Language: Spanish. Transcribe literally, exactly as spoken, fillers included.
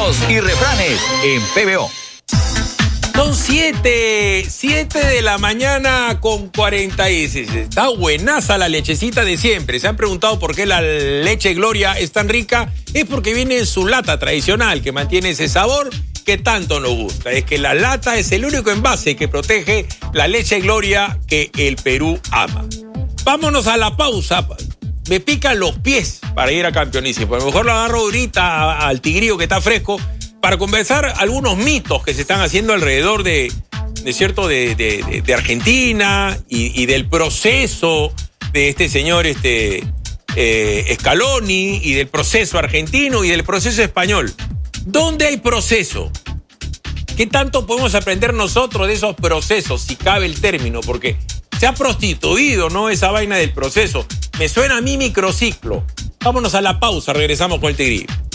Mitos y refranes en P B O. Son siete, siete de la mañana con cuarenta y seis. Está buenaza la lechecita de siempre. Se han preguntado por qué la leche Gloria es tan rica. Es porque viene en su lata tradicional, que mantiene ese sabor que tanto nos gusta. Es que la lata es el único envase que protege la leche Gloria que el Perú ama. Vámonos a la pausa. Me pican los pies para ir a Campeonísimo. A lo mejor lo agarro ahorita al tigrillo que está fresco, para conversar algunos mitos que se están haciendo alrededor de, de cierto, de, de, de Argentina y, y del proceso de este señor este, eh, Scaloni, y del proceso argentino y del proceso español. ¿Dónde hay proceso? ¿Qué tanto podemos aprender nosotros de esos procesos, si cabe el término? Porque se ha prostituido, ¿no?, esa vaina del proceso. Me suena a mí microciclo. Vámonos a la pausa, regresamos con el tigrillo.